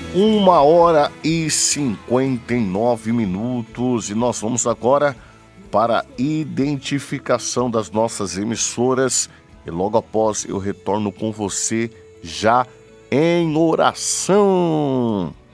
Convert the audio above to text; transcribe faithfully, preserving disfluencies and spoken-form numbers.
Uma hora e cinquenta e nove minutos e nós vamos agora para a identificação das nossas emissoras e logo após eu retorno com você já em oração.